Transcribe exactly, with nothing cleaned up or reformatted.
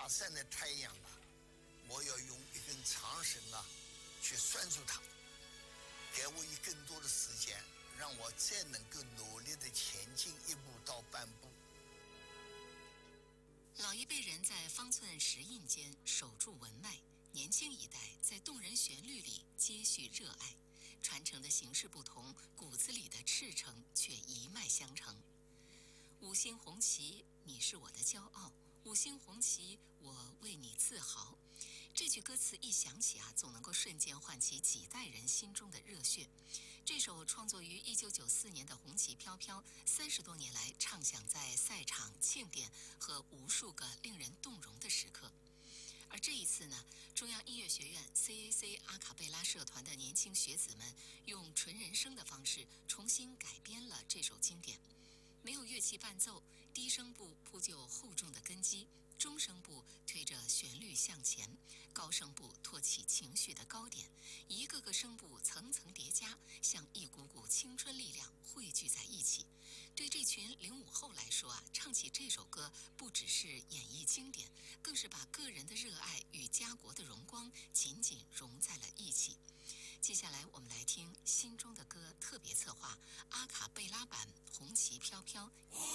下山的太阳啊，我要用一根长绳啊去拴住它，给我一更多的时间，让我再能够努力的前进一步到半步。 老一辈人在方寸石印间守住文脉，年轻一代在动人旋律里接续热爱，传承的形式不同，骨子里的赤诚却一脉相承。五星红旗，你是我的骄傲；五星红旗，我为你自豪。这句歌词一响起啊，总能够瞬间唤起几代人心中的热血。这首创作于一九九四年的《红旗飘飘》，三十多年来唱响在赛场、庆典和无数个令人动容的时刻。而这一次呢，中央音乐学院 C A C 阿卡贝拉社团的年轻学子们用纯人声的方式重新改编了这首经典。没有乐器伴奏，低声部铺就厚重的根基，中声部推着旋律向前，高声部托起情绪的高点，一个个声部层层叠加，像一股股青春力量汇聚在一起。对这群零五后来说啊，唱起这首歌不只是演绎经典，更是把个人的热爱与家国的荣光紧紧融在了一起。接下来我们来听心中的歌特别策划阿卡贝拉版《红旗飘飘》。